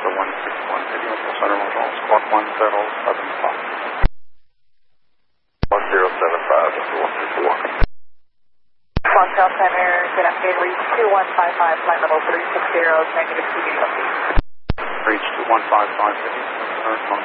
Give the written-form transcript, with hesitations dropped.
Delta 161 City, Hotel Center, Montreal, squawk 1075. 1075, Delta 161. Montreal Center, good afternoon, reach 2155, flight level 360, negative 2 Reach 2155 City,